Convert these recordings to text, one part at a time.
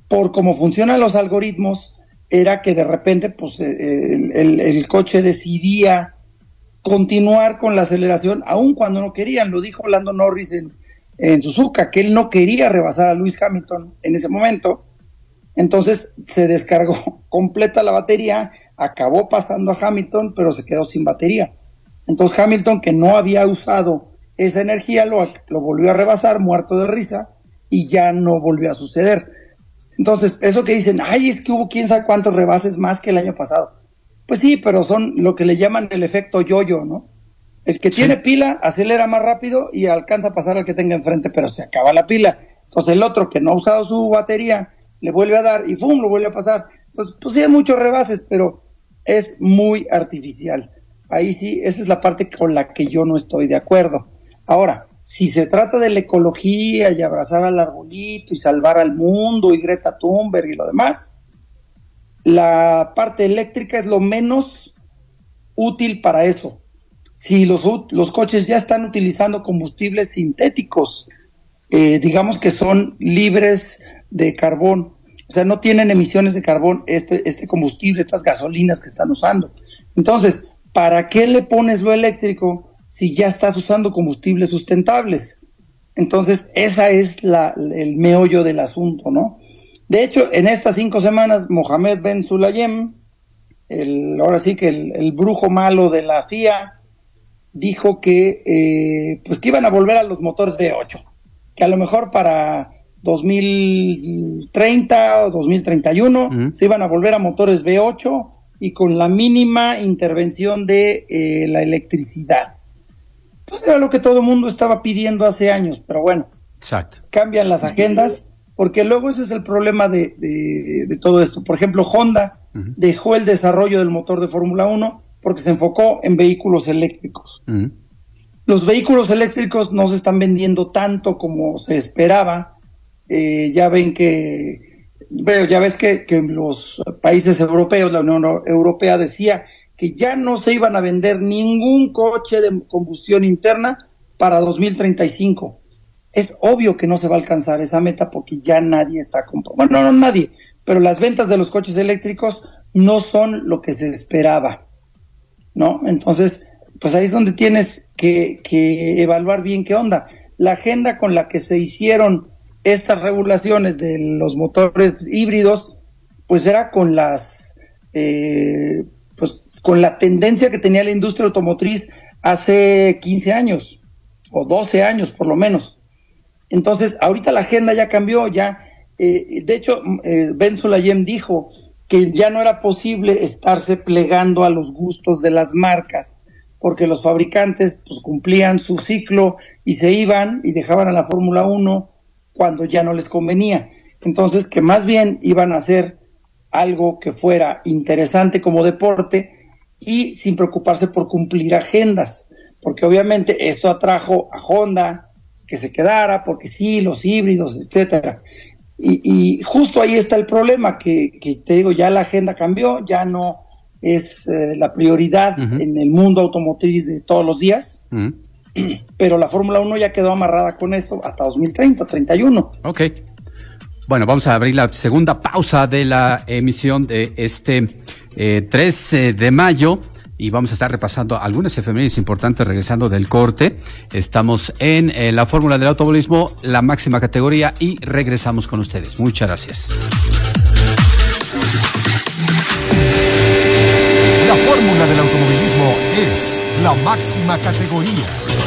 por cómo funcionan los algoritmos, era que de repente pues el coche decidía continuar con la aceleración, aun cuando no querían. Lo dijo Lando Norris en Suzuka, que él no quería rebasar a Lewis Hamilton en ese momento. Entonces se descargó completa la batería, acabó pasando a Hamilton, pero se quedó sin batería. Entonces Hamilton, que no había usado esa energía, lo volvió a rebasar, muerto de risa, y ya no volvió a suceder. Entonces, eso que dicen, ay, es que hubo quién sabe cuántos rebases más que el año pasado. Pues sí, pero son lo que le llaman el efecto yo-yo, ¿no? El que tiene pila acelera más rápido y alcanza a pasar al que tenga enfrente, pero se acaba la pila. Entonces el otro que no ha usado su batería le vuelve a dar y ¡fum!, lo vuelve a pasar. Entonces, pues sí hay muchos rebases, pero es muy artificial. Ahí sí, esa es la parte con la que yo no estoy de acuerdo. Ahora, si se trata de la ecología y abrazar al arbolito y salvar al mundo y Greta Thunberg y lo demás, la parte eléctrica es lo menos útil para eso. Si los coches ya están utilizando combustibles sintéticos, digamos que son libres de carbón, o sea, no tienen emisiones de carbón este combustible, estas gasolinas que están usando. Entonces, ¿para qué le pones lo eléctrico si ya estás usando combustibles sustentables? Entonces, esa es el meollo del asunto, ¿no? De hecho, en estas 5 semanas, Mohammed Ben Sulayem, ahora sí que el brujo malo de la FIA, dijo que pues que iban a volver a los motores V8, que a lo mejor para 2030 o 2031 se iban a volver a motores V8 y con la mínima intervención de la electricidad. Entonces era lo que todo el mundo estaba pidiendo hace años, pero bueno, exacto, cambian las agendas, porque luego ese es el problema de todo esto. Por ejemplo, Honda dejó el desarrollo del motor de Fórmula 1 porque se enfocó en vehículos eléctricos. Los vehículos eléctricos no se están vendiendo tanto como se esperaba. Ya ves que los países europeos, la Unión Europea decía que ya no se iban a vender ningún coche de combustión interna para 2035. Es obvio que no se va a alcanzar esa meta porque ya nadie está comprando. Bueno, no nadie, pero las ventas de los coches eléctricos no son lo que se esperaba, ¿no? Entonces, pues ahí es donde tienes que evaluar bien qué onda. La agenda con la que se hicieron estas regulaciones de los motores híbridos, pues era con con la tendencia que tenía la industria automotriz hace 15 años, o 12 años por lo menos. Entonces, ahorita la agenda ya cambió, de hecho, Ben Sulayem dijo que ya no era posible estarse plegando a los gustos de las marcas, porque los fabricantes pues cumplían su ciclo y se iban y dejaban a la Fórmula 1 cuando ya no les convenía. Entonces, que más bien iban a hacer algo que fuera interesante como deporte y sin preocuparse por cumplir agendas, porque obviamente esto atrajo a Honda que se quedara, porque sí, los híbridos, etcétera. Y justo ahí está el problema, que te digo, ya la agenda cambió, ya no es la prioridad en el mundo automotriz de todos los días, pero la Fórmula 1 ya quedó amarrada con esto hasta 2030, 31. Ok. Bueno, vamos a abrir la segunda pausa de la emisión de este 3 de mayo y vamos a estar repasando algunas efemérides importantes regresando del corte. Estamos en la Fórmula del Automovilismo, la máxima categoría, y regresamos con ustedes. Muchas gracias. La Fórmula del Automovilismo es la máxima categoría.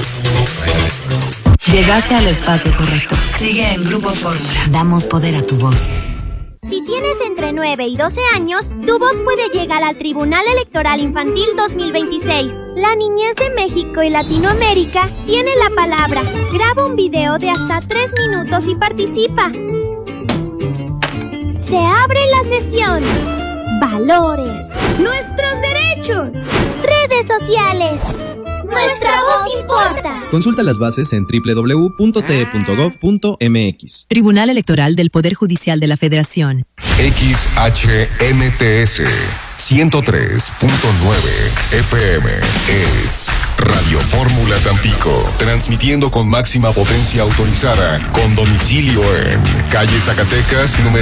Llegaste al espacio correcto. Sigue en Grupo Fórmula. Damos poder a tu voz. Si tienes entre 9 y 12 años, tu voz puede llegar al Tribunal Electoral Infantil 2026. La niñez de México y Latinoamérica tiene la palabra. Graba un video de hasta 3 minutos y participa. Se abre la sesión. Valores. Nuestros derechos. Redes sociales. Nuestra voz importa. Consulta las bases en www.te.gov.mx. Tribunal Electoral del Poder Judicial de la Federación. XHNTS 103.9 FM es Radio Fórmula Tampico, transmitiendo con máxima potencia autorizada, con domicilio en calle Zacatecas, número